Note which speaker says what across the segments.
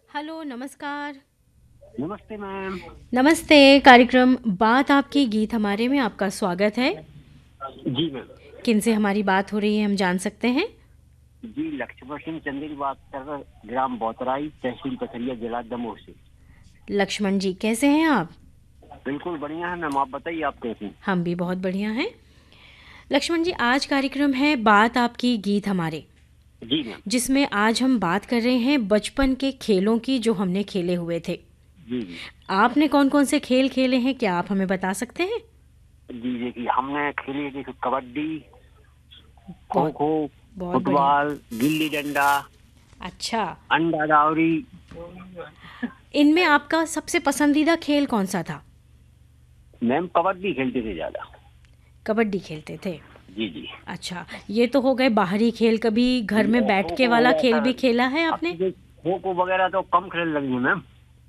Speaker 1: Hello, नमस्कार।
Speaker 2: नमस्ते ma'am.
Speaker 1: नमस्ते, कार्यक्रम बात आपकी गीत हमारे में आपका स्वागत है।
Speaker 2: जी मैम।
Speaker 1: किनसे हमारी बात हो रही है हम जान सकते हैं?
Speaker 2: जी लक्ष्मण सिंह चंदेल की बात कर रहा, ग्राम बोतराई, तहसील पथरिया, जिला दमोह से।
Speaker 1: लक्ष्मण जी कैसे हैं आप?
Speaker 2: बिल्कुल बढ़िया है मैम, आप बताइए आप कैसी हैं?
Speaker 1: हम भी बहुत बढ़िया हैं। लक्ष्मण जी, आज कार्यक्रम है बात आपकी गीत हमारे,
Speaker 2: जी मैम।
Speaker 1: जिसमें आज हम बात कर रहे हैं बचपन के खेलों की जो हमने खेले हुए थे।
Speaker 2: जी जी।
Speaker 1: आपने कौन-कौन से खेल खेले हैं, क्या आप हमें बता सकते हैं?
Speaker 2: जी देखिए, हमने खेली देखिए कबड्डी, खो
Speaker 1: बहुत
Speaker 2: खो,
Speaker 1: बहुत बढ़िया।
Speaker 2: फुटबॉल, गिल्ली डंडा,
Speaker 1: अच्छा,
Speaker 2: अंडा दौरी।
Speaker 1: इनमें आपका सबसे पसंदीदा खेल कौन-सा था?
Speaker 2: मैम कबड्डी खेलते थे ज्यादा।
Speaker 1: कबड्डी खेलते थे।
Speaker 2: जी जी।
Speaker 1: अच्छा, ये तो हो गए बाहरी खेल, कभी घर
Speaker 2: जी
Speaker 1: में
Speaker 2: और
Speaker 1: बैठ
Speaker 2: खो
Speaker 1: के
Speaker 2: खो हो
Speaker 1: वाला
Speaker 2: गया
Speaker 1: खेल
Speaker 2: था।
Speaker 1: भी खेला है
Speaker 2: अब
Speaker 1: आपने?
Speaker 2: तो खो खो वगैरह तो कम खेलने लगी है मैम।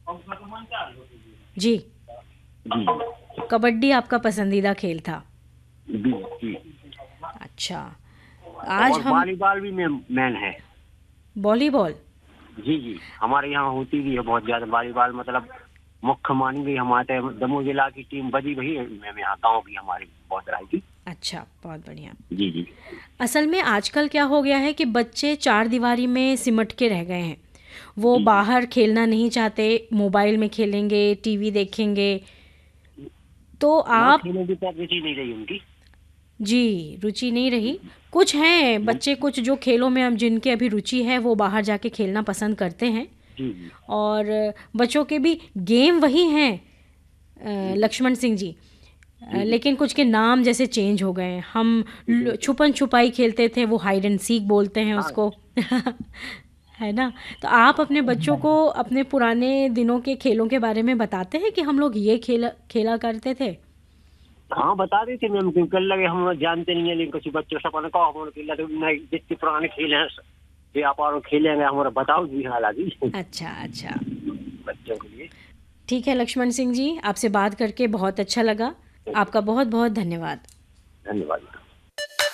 Speaker 1: जी,
Speaker 2: जी
Speaker 1: कबड्डी आपका पसंदीदा खेल था।
Speaker 2: जी जी।
Speaker 1: अच्छा, आज
Speaker 2: और
Speaker 1: हम
Speaker 2: वॉलीबॉल भी मैम मैन है।
Speaker 1: वॉलीबॉल।
Speaker 2: जी जी, हमारे यहाँ होती भी है बहुत ज्यादा वॉलीबॉल, मतलब मुख्य मानी गई हमारे दमोह जिला की टीम बजी वही है मैम, यहाँ गाँव की हमारी बहुत तरह की।
Speaker 1: अच्छा, बहुत बढ़िया।
Speaker 2: जी जी।
Speaker 1: असल में आजकल क्या हो गया है कि बच्चे चार दीवारी में सिमट के रह गए हैं। वो
Speaker 2: जी जी।
Speaker 1: बाहर खेलना नहीं चाहते, मोबाइल में खेलेंगे, टीवी देखेंगे। तो
Speaker 2: वहाँ
Speaker 1: आप
Speaker 2: खेलों की तरफ रुचि नहीं रही उनकी।
Speaker 1: जी, रुचि नहीं रही। कुछ हैं
Speaker 2: जी
Speaker 1: बच्चे, कुछ जो खेलों में अब जिनकी अभी रुचि है वो बाहर जाके खेलना पसंद करते हैं।
Speaker 2: जी जी।
Speaker 1: और बच्चों के भी गेम वही हैं,
Speaker 2: जी
Speaker 1: लक्ष्मण सिंह जी।
Speaker 2: जी। जी
Speaker 1: लेकिन कुछ के नाम जैसे चेंज हो गए हैं। हम
Speaker 2: बिल्कुल।
Speaker 1: छुपन छुपाई खेलते थे, वो हाइड एंड सीक बोलते हैं
Speaker 2: हाँ।
Speaker 1: उसको। है ना? तो आप अपने बच्चों को अपने पुराने दिनों के खेलों के बारे में बताते हैं कि हम लोग ये खेला खेला करते थे?
Speaker 2: हाँ बता देते मैम, क्योंकि कल लगे हम लोग जानते नहीं है, लेकिन कुछ बच्चों से अपन कहो हम खेला तो नहीं, जितने पुराने खेल हैं ये आप और खेलेंगे हमारा बताओ जी, हालांकि
Speaker 1: अच्छा, अच्छा।
Speaker 2: बच्चों के लिए।
Speaker 1: ठीक है लक्ष्मण सिंह जी, आपसे बात करके बहुत अच्छा लगा। आपका बहुत बहुत धन्यवाद।
Speaker 2: धन्यवाद।